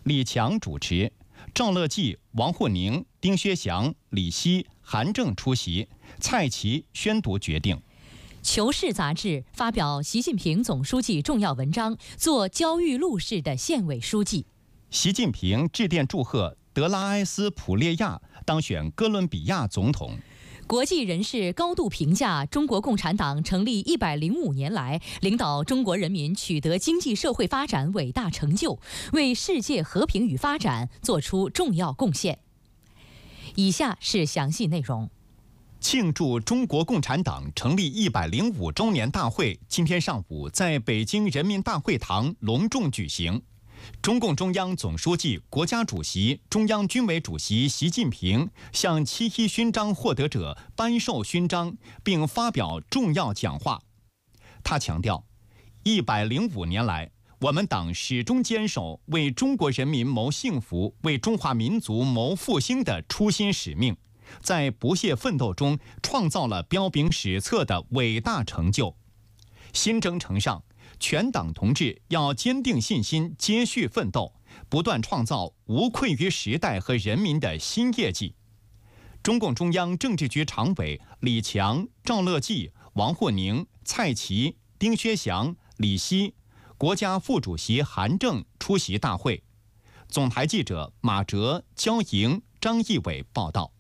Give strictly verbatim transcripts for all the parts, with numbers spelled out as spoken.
李强主持，赵乐际、王沪宁、丁薛祥、李希、韩正出席，蔡奇宣读决定。 《求是》杂志发表习近平总书记重要文章，做焦裕禄式的县委书记。 习近平致电祝贺德拉埃斯普列亚当选哥伦比亚总统。 国际人士高度评价中国共产党成立一百零五年来，领导中国人民取得经济社会发展伟大成就，为世界和平与发展作出重要贡献。以下是详细内容。 庆祝中国共产党成立一百零五周年大会今天上午在北京人民大会堂隆重举行。中共中央总书记、国家主席、中央军委主席习近平向七一勋章获得者颁授勋章，并发表重要讲话。他强调，一百零五年来，我们党始终坚守为中国人民谋幸福、为中华民族谋复兴的初心使命，在不懈奋斗中创造了彪炳史册的伟大成就。新征程上，全党同志要坚定信心，接续奋斗，不断创造无愧于时代和人民的新业绩。中共中央政治局常委李强、赵乐际、王沪宁、蔡奇、丁薛祥、李希，国家副主席韩正出席大会。总台记者马哲、焦莹、张义伟报道。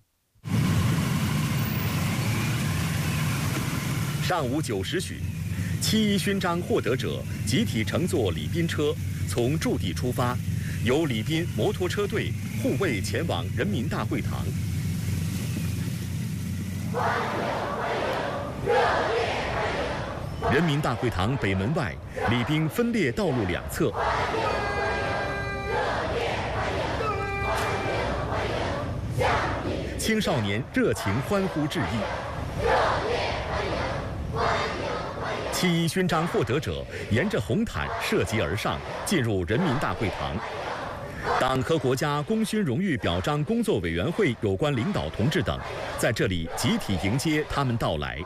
上午九时许，七一勋章获得者集体乘坐礼宾车，从驻地出发，由礼宾摩托车队护卫前往人民大会堂。人民大会堂北门外，礼宾分列道路两侧。青少年热情欢呼致意。七一勋章获得者沿着红毯涉级而上，进入人民大会堂。党和国家功勋荣誉表彰工作委员会有关领导同志等在这里集体迎接他们到来。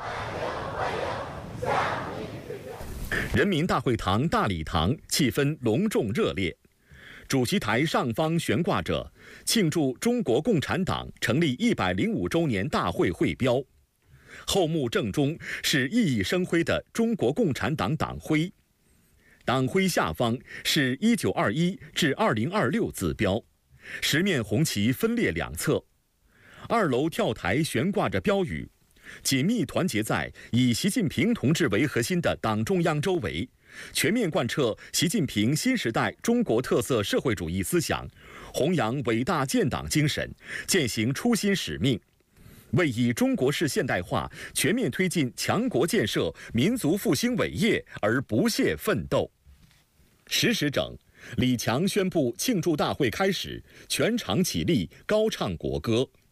人民大会堂大礼堂气氛隆重热烈，主席台上方悬挂着庆祝中国共产党成立一百零五周年大会会标，后幕正中是熠熠生辉的中国共产党党徽，党徽下方是一九二一至二零二六字标，十面红旗分列两侧。二楼跳台悬挂着标语，紧密团结在以习近平同志为核心的党中央周围，全面贯彻习近平新时代中国特色社会主义思想，弘扬伟大建党精神，践行初心使命，为以中国式现代化全面推进强国建设、民族复兴伟业而不懈奋斗。十时整，李强宣布庆祝大会开始，全场起立，高唱国歌。